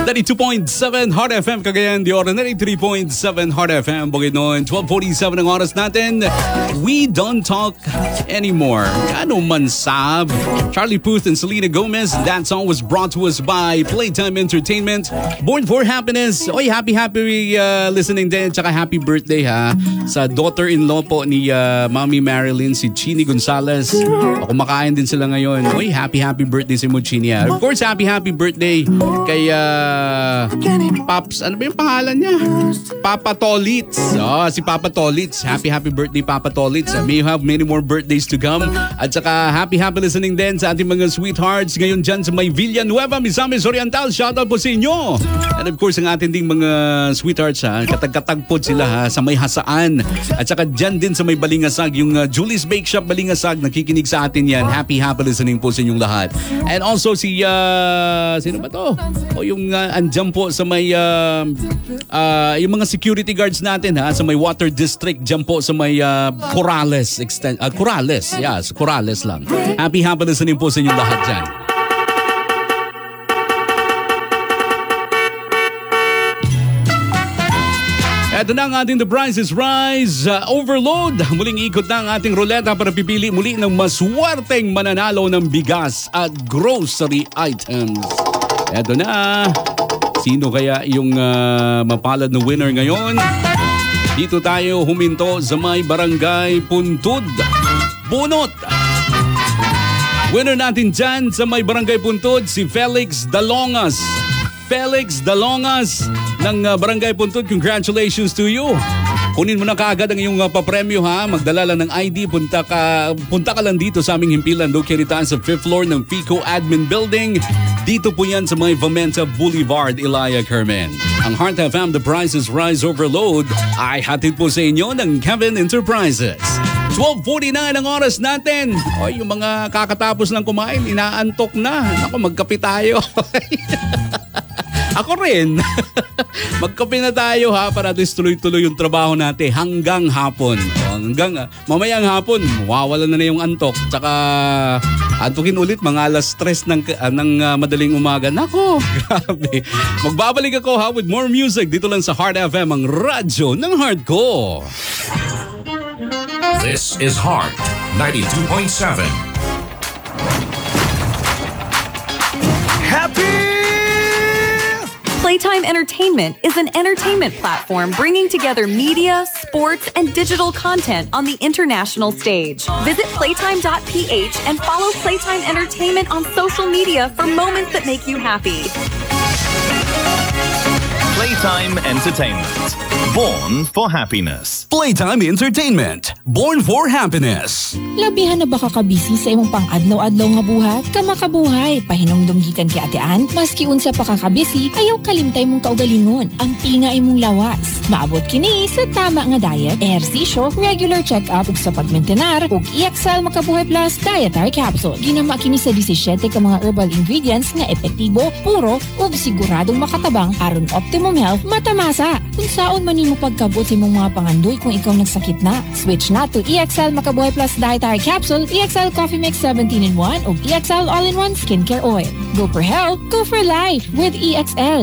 92.7 Heart FM Cagayan de Oro, 93.7 Heart FM Bukidnon, 12:47 ang oras natin. We don't talk anymore. Ano man sab. Charlie Puth and Selena Gomez. That song was brought to us by Playtime Entertainment. Born for Happiness. Oy, happy listening din. Tsaka happy birthday ha sa daughter-in-law po ni Mami Marilyn, si Chini Gonzalez. Kumakain din sila ngayon. Oy, happy birthday si Chini. Of course, happy birthday kay Paps, ano ba yung pangalan niya? Papa Tolitz. Oh, si Papa Tolitz. Happy birthday, Papa Tolitz. May you have many more birthdays to come. At saka happy listening din sa ating mga sweethearts ngayon dyan sa may Villanueva, Misamis Oriental. Shoutout po sa inyo. And of course, ang ating ding mga sweethearts ha, katagkatagpod sila ha, sa may Hasaan. At saka dyan din sa may Balingasag, yung Julie's Bake Shop Balingasag, nakikinig sa atin yan. Happy listening po sa inyong lahat. And also si, sino ba to? O yung andyan po sa may yung mga security guards natin ha, sa may Water District, dyan po sa may Corrales Corrales, yes, Corrales lang. Happy listening po sa inyong lahat dyan. Ito na ang ating The Price is Rise Overload. Muling ikot na ang ating ruleta para pipili muli ng maswerteng mananalo ng bigas at grocery items. Ito na. Sino kaya yung mapalad na winner ngayon? Dito tayo huminto sa may Barangay Puntod, Bunot. Winner natin dyan sa may Barangay Puntod, si Felix Dalongas. Felix Dalongas ng Barangay Puntod, congratulations to you. Kunin mo na kaagad ang iyong papremyo ha. Magdala lang ng ID. Punta ka lang dito sa aming himpilan. Located sa 5th floor ng FICO Admin Building. Dito po yan sa may Vamenta Boulevard, Ilaya, Carmen. Ang Heart FM The Price is Rise Overload ay hatid po sa inyo ng Kevin Enterprises. 12:49 ang oras natin. O, yung mga kakatapos lang kumain, inaantok na. Ako, magkape tayo. Ako rin. Magkape na tayo ha para tuloy-tuloy yung trabaho natin hanggang hapon. Hanggang mamayang hapon, mawawala na yung antok. Tsaka antukin ulit mga alas 3 ng madaling umaga. Nako, grabe. Magbabalik ako ha with more music dito lang sa Heart FM, ang radyo ng heart ko. This is Heart 92.7. Playtime Entertainment is an entertainment platform bringing together media, sports, and digital content on the international stage. Visit playtime.ph and follow Playtime Entertainment on social media for moments that make you happy. Playtime Entertainment. Born for happiness. Playtime Entertainment. Born for happiness. Labihan na ba kakabisi sa imong pang-adlaw-adlaw nga buhat? Kamakabuhay, pahinumdum gikan kay atean, maski unsa pa kakabisi, ayaw kalimtay mong kaugalingon. Ang pinga imong lawas. Maabot kini sa tama nga diet, ehersisyo, regular check-up ug sa pagmentenar, ug EXL Makabuhay Plus Dietary Capsule. Ginama kini sa 17 ka mga herbal ingredients nga epektibo, puro, ug siguradong makatabang aron optimum health matamasa. Kung saon man nimo pagkabot sa imong mga pangandoy kung ikaw nagsakit na, switch na to EXL Makabuhay Plus Dietary Capsule, EXL Coffee Mix 17-in-1 ug EXL All-in-1 Skincare Oil. Go for health, go for life with EXL.